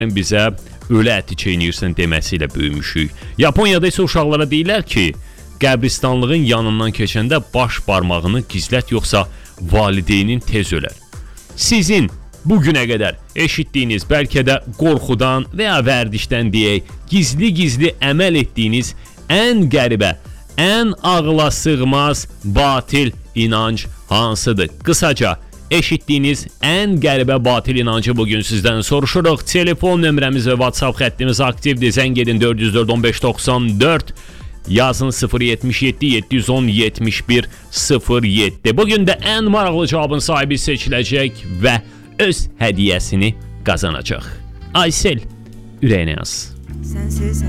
bizə ölü əti çeynəyirsən deməsi ilə böyümüşük. Yaponiyada isə uşaqlara deyirlər ki, qəbristanlığın yanından keçəndə baş barmağını gizlət, yoxsa valideynin tez ölər. Sizin bugünə qədər eşitdiyiniz, bəlkə də qorxudan və ya vərdişdən deyək, gizli-gizli əməl etdiyiniz ən qəribə, ən ağla sığmaz batil inanc hansıdır? Qısaca, eşitdiyiniz ən qəribə batil inancı bugün sizdən soruşuruq. Telefon nömrəmiz və WhatsApp xəttimiz aktivdir. Zəng edin 404 15 94, yazın 077 710 71 07. Bugün də ən maraqlı cavabın sahibi seçiləcək və öz hədiyyəsini qazanacaq. Aysel, ürəyinə yaz. Sensiz